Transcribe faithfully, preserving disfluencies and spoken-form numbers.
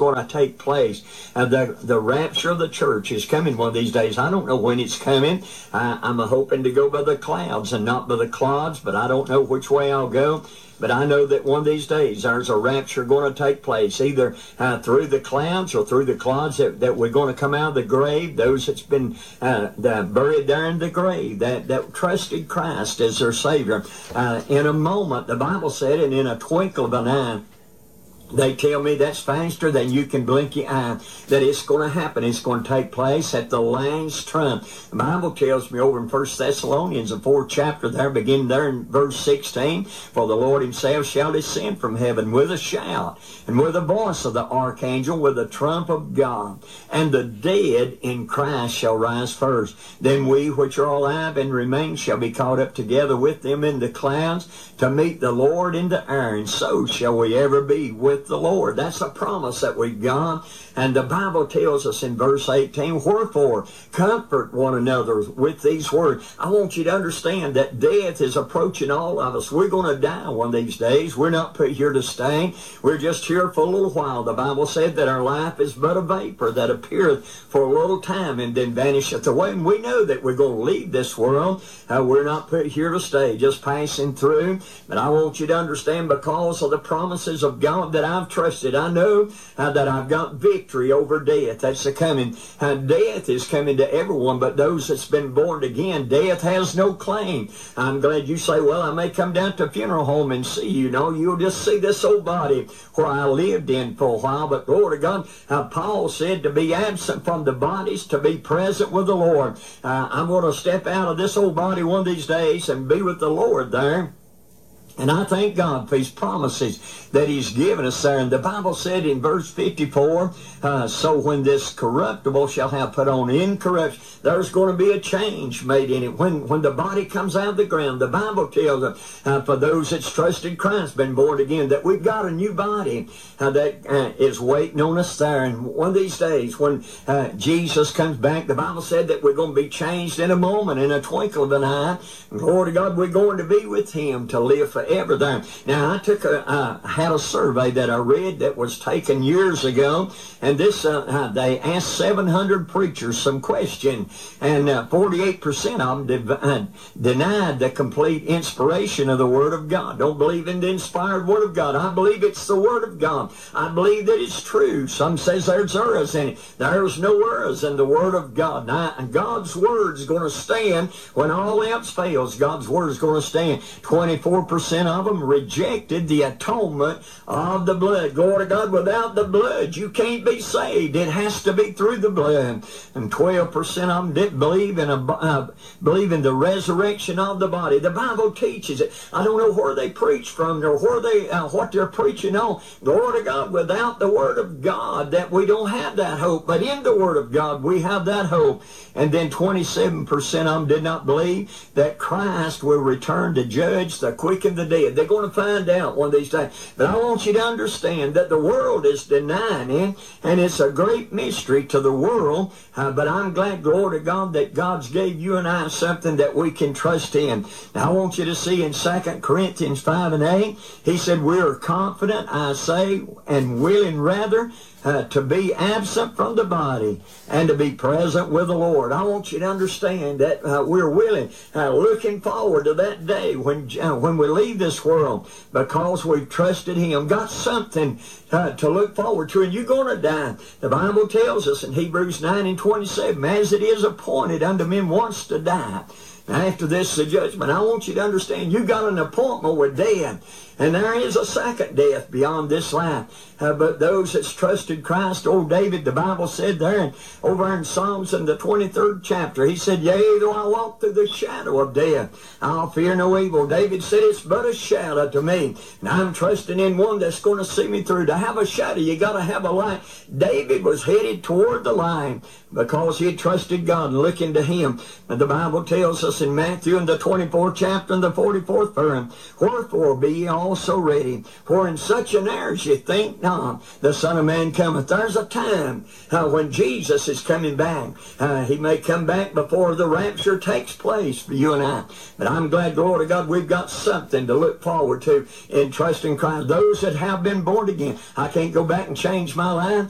going to take place. Uh, the, the rapture of the church is coming one of these days. I don't know when it's coming. I, I'm hoping to go by the clouds and not by the clods, but I don't know which way I'll go. But I know that one of these days there's a rapture going to take place, either uh, through the clouds or through the clods, that, that we're going to come out of the grave, those that's been uh, buried there in the grave, that, that trusted Christ as their Savior. Uh, in a moment, the Bible said, and in a twinkle of an eye, they tell me that's faster than you can blink your eye, that it's going to happen. It's going to take place at the last trump. The Bible tells me over in First Thessalonians, the fourth chapter there, beginning there in verse sixteen, for the Lord himself shall descend from heaven with a shout, and with the voice of the archangel, with the trump of God. And the dead in Christ shall rise first. Then we which are alive and remain shall be caught up together with them in the clouds to meet the Lord in the air, and so shall we ever be with the Lord. That's a promise that we've got. And the Bible tells us in verse eighteen, wherefore comfort one another with these words. I want you to understand that death is approaching all of us. We're going to die one of these days. We're not put here to stay. We're just here for a little while. The Bible said that our life is but a vapor that appeareth for a little time and then vanisheth away. And we know that we're going to leave this world. Uh, we're not put here to stay, just passing through. But I want you to understand, because of the promises of God that I've trusted, I know uh, that I've got victory over death. That's the coming. Uh, death is coming to everyone, but those that's been born again, death has no claim. I'm glad you say, well, I may come down to a funeral home and see you. No, you'll just see this old body where I lived in for a while. But Lord of God, uh, Paul said to be absent from the bodies, to be present with the Lord. Uh, I'm going to step out of this old body one of these days and be with the Lord there. And I thank God for his promises that he's given us there. And the Bible said in verse fifty-four, uh, so when this corruptible shall have put on incorruption, there's going to be a change made in it. When when the body comes out of the ground, the Bible tells us, uh, for those that's trusted Christ, been born again, that we've got a new body uh, that uh, is waiting on us there. And one of these days, when uh, Jesus comes back, the Bible said that we're going to be changed in a moment, in a twinkle of an eye. Glory to God, we're going to be with him to live forever. Ever there. Now, I took a, uh, had a survey that I read that was taken years ago, and this uh, uh, they asked seven hundred preachers some question, and uh, forty-eight percent of them de uh, denied the complete inspiration of the Word of God. Don't believe in the inspired Word of God. I believe it's the Word of God. I believe that it's true. Some says there's errors in it. There's no errors in the Word of God. Now, God's Word is going to stand when all else fails. God's Word is going to stand. twenty-four percent of them rejected the atonement of the blood. Glory to God, without the blood you can't be saved. It has to be through the blood. And twelve percent of them didn't believe in, a, uh, believe in the resurrection of the body. The Bible teaches it. I don't know where they preach from or where they, uh, what they're preaching on. Glory to God, without the Word of God, that we don't have that hope. But in the Word of God, we have that hope. And then twenty-seven percent of them did not believe that Christ will return to judge the quick and the dead. They're going to find out one of these days. But I want you to understand that the world is denying it, and it's a great mystery to the world. Uh, but I'm glad, glory to God, that God's gave you and I something that we can trust in. Now, I want you to see in Second Corinthians five and eight, he said, we are confident, I say, and willing rather, Uh, to be absent from the body and to be present with the Lord. I want you to understand that uh, we're willing, uh, looking forward to that day when uh, when we leave this world, because we've trusted him, got something uh, to look forward to, and you're going to die. The Bible tells us in Hebrews nine and twenty-seven, as it is appointed unto men once to die. Now, after this, the judgment. I want you to understand, you got an appointment with death. And there is a second death beyond this life. Uh, but those that's trusted Christ, old David, the Bible said there, and over in Psalms in the twenty-third chapter, he said, yea, though I walk through the shadow of death, I'll fear no evil. David said, it's but a shadow to me. And I'm trusting in one that's going to see me through. To have a shadow, you got to have a light. David was headed toward the light because he had trusted God and looking to him. And the Bible tells us in Matthew in the twenty-fourth chapter and the forty-fourth verse, wherefore be ye also ready, for in such an hour as ye think not, the Son of Man cometh. There's a time uh, when Jesus is coming back. Uh, he may come back before the rapture takes place for you and I. But I'm glad, glory to God, we've got something to look forward to in trusting Christ. Those that have been born again, I can't go back and change my life.